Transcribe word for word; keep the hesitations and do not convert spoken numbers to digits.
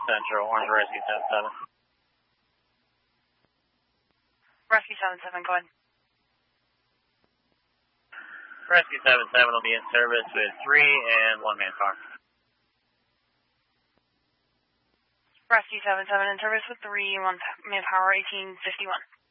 Central, Orange Rescue seven seven. Rescue seven seven, go ahead. Rescue seven seven will be in service with three and one man car. Rescue seven seven in service with three, one man power, eighteen fifty-one.